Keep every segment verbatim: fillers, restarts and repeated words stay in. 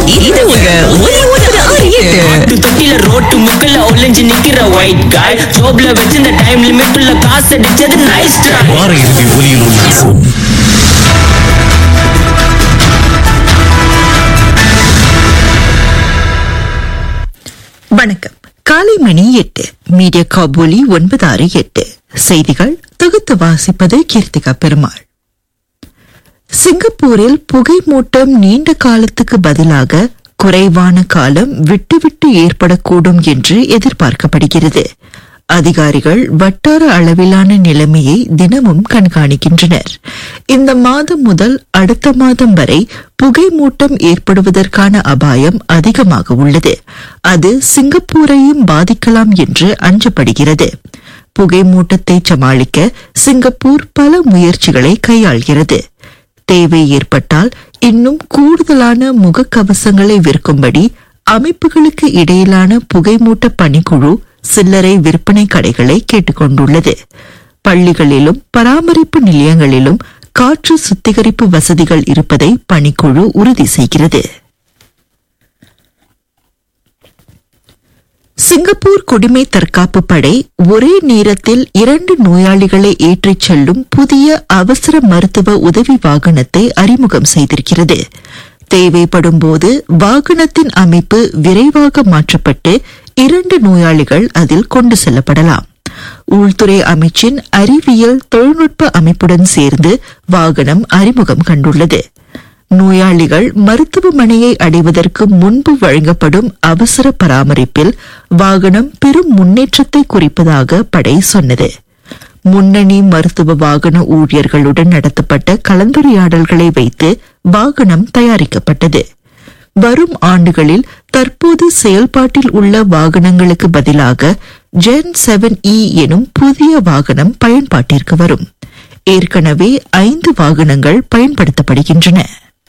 இது உங்க ஒலி ஒன்பது ஆறு எட்டு. தொட்டில ரோட்டு முக்கல ஒளிஞ்சு நிக்கிற ஒயிட் காய் ஜோப்ல வச்சிருந்த டைம் லிமிட் உள்ள காசு அடிச்சது நைஸ் ட்ரை. வார இறுதி ஒலியில் உல்லாசம். வணக்கம். காலை மணி எட்டு. மீடியா காபூலி ஒன்பது ஆறு எட்டு. செய்திகள் தொகுத்து வாசிப்பது கீர்த்திகா பெருமாள். சிங்கப்பூரில் புகை மூட்டம் நீண்ட காலத்துக்கு பதிலாக குறைவான காலம் விட்டுவிட்டு ஏற்படக்கூடும் என்று எதிர்பார்க்கப்படுகிறது. அதிகாரிகள் வட்டார அளவிலான நிலைமையை தினமும் கண்காணிக்கின்றனர். இந்த மாதம் முதல் அடுத்த மாதம் வரை புகை மூட்டம் ஏற்படுவதற்கான அபாயம் அதிகமாக உள்ளது. அது சிங்கப்பூரையும் பாதிக்கலாம் என்று அஞ்சப்படுகிறது. புகை மூட்டத்தை சமாளிக்க சிங்கப்பூர் பல முயற்சிகளை கையாள்கிறது. தேவை ஏற்பட்டால் இன்னும் கூடுதலான முகக்கவசங்களை விற்கும்படி அமைப்புகளுக்கு இடையிலான புகைமூட்ட பணிக்குழு சில்லறை விற்பனை கடைகளை கேட்டுக்கொண்டுள்ளது. பள்ளிகளிலும் பராமரிப்பு நிலையங்களிலும் காற்று சுத்திகரிப்பு வசதிகள் இருப்பதை பணிக்குழு உறுதி செய்கிறது. சிங்கப்பூர் குடிமை தற்காப்பு படை ஒரே நேரத்தில் இரண்டு நோயாளிகளை ஏற்றிச் செல்லும் புதிய அவசர மருத்துவ உதவி வாகனத்தை அறிமுகம் செய்திருக்கிறது. தேவைப்படும் போது வாகனத்தின் அமைப்பு விரைவாக மாற்றப்பட்டு இரண்டு நோயாளிகள் அதில் கொண்டு செல்லப்படலாம். உள்துறை அமைச்சின் அறிவியல் தொழில்நுட்ப அமைப்புடன் சேர்ந்து வாகனம் அறிமுகம் கண்டுள்ளது. நோயாளிகள் மருத்துவமனையை அடைவதற்கு முன்பு வழங்கப்படும் அவசர பராமரிப்பில் வாகனம் பெரும் முன்னேற்றத்தை குறிப்பதாக படை சொன்னது. முன்னணி மருத்துவ வாகன ஊழியர்களுடன் நடத்தப்பட்ட கலந்துரையாடல்களை வைத்து வாகனம் தயாரிக்கப்பட்டது. வரும் ஆண்டுகளில் தற்போது செயல்பாட்டில் உள்ள வாகனங்களுக்கு பதிலாக ஜென் செவன் இ எனும் புதிய வாகனம் பயன்பாட்டிற்கு வரும். ஏற்கனவே ஐந்து வாகனங்கள் பயன்படுத்தப்படுகின்றன.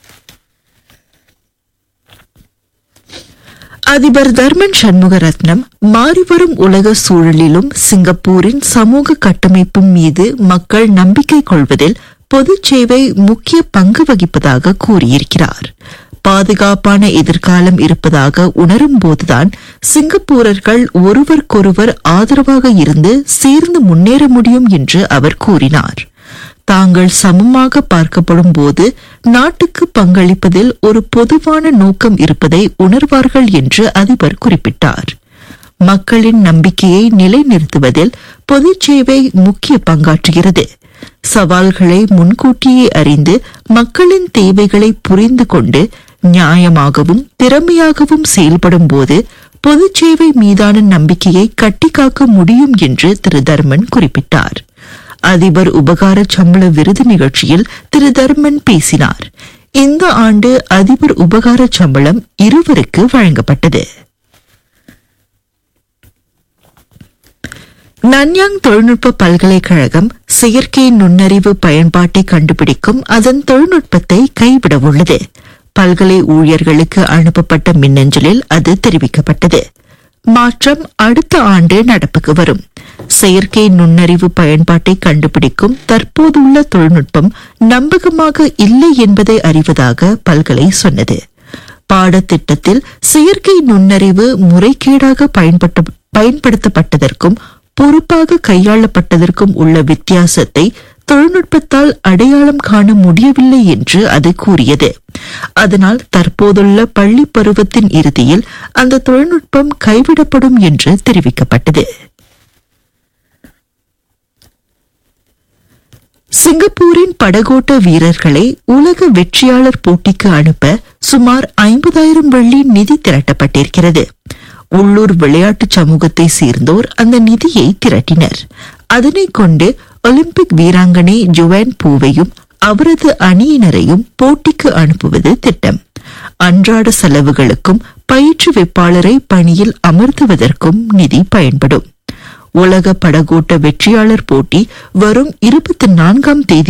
அதிபர் தர்மன் சண்முகரத்னம் மாறிவரும் உலக சூழலிலும் சிங்கப்பூரின் சமூக கட்டமைப்பு மீது மக்கள் நம்பிக்கை கொள்வதில் பொது சேவை முக்கிய பங்கு வகிப்பதாக கூறியிருக்கிறார். பாதுகாப்பான எதிர்காலம் இருப்பதாக உணரும் போதுதான் சிங்கப்பூரர்கள் ஒருவருக்கொருவர் ஆதரவாக இருந்து சேர்ந்து முன்னேற முடியும் என்று அவர் கூறினார். தாங்கள் சமமாக பார்க்கப்படும் போது நாட்டுக்கு பங்களிப்பதில் ஒரு பொதுவான நோக்கம் இருப்பதை உணர்வார்கள் என்று அதிபர் குறிப்பிட்டார். மக்களின் நம்பிக்கையை நிலைநிறுத்துவதில் பொது சேவை முக்கிய பங்காற்றுகிறது. சவால்களை முன்கூட்டியே அறிந்து மக்களின் தேவைகளை புரிந்து கொண்டு நியாயமாகவும் திறமையாகவும் செயல்படும் போது பொது சேவை மீதான நம்பிக்கையை கட்டிக்காக்க முடியும் என்று திரு தர்மன் குறிப்பிட்டார். அதிபர் உபகார சம்பள விருது நிகழ்ச்சியில் திரு தர்மன் பேசினார். இந்த ஆண்டு அதிபர் உபகார சம்பளம் இருவருக்கு வழங்கப்பட்டது. நன்யாங் தொழில்நுட்ப பல்கலைக்கழகம் செயற்கை நுண்ணறிவு பயன்பாட்டை கண்டுபிடிக்கும் அதன் தொழில்நுட்பத்தை கைவிடவுள்ளது. பல்கலை ஊழியர்களுக்கு அனுப்பப்பட்ட மின்னஞ்சலில் அது தெரிவிக்கப்பட்டது. மாற்றம் அடுத்த ஆண்டு நடப்புக்கு வரும். செயற்கை நுண்ணறிவு பயன்பாட்டை கண்டுபிடிக்கும் தற்போதுள்ள தொழில்நுட்பம் நம்பகமாக இல்லை என்பதை அறிவதாக பல்கலை சொன்னது. பாடத்திட்டத்தில் செயற்கை நுண்ணறிவு முறைகேடாக பயன்படுத்தப்பட்டதற்கும் பொறுப்பாக கையாளப்பட்டதற்கும் உள்ள வித்தியாசத்தை தொழில்நுட்பத்தால் அடையாளம் காண முடியவில்லை என்று அது கூறியது. அதனால் தற்போதுள்ள பள்ளி பருவத்தின் இறுதியில் அந்த தொழில்நுட்பம் கைவிடப்படும் என்று தெரிவிக்கப்பட்டது. சிங்கப்பூரின் படகோட்ட வீரர்களை உலக வெற்றியாளர் போட்டிக்கு அனுப்ப சுமார் ஐம்பதாயிரம் வெள்ளி நிதி திரட்டப்பட்டிருக்கிறது. உள்ளூர் விளையாட்டு சமூகத்தை சேர்ந்தோர் அந்த நிதியை திரட்டினர். அதனை கொண்டு ஒலிம்பிக் வீராங்கனை ஜுவான் பூவையும் அவரது அணியினரையும் போட்டிக்கு அனுப்புவது திட்டம். அன்றாட செலவுகளுக்கும் பயிற்றுவிப்பாளரை பணியில் அமர்த்துவதற்கும் நிதி பயன்படும். உலக படகோட்ட வெற்றியாளர் போட்டி வரும் இருபத்தி நான்காம் தேதி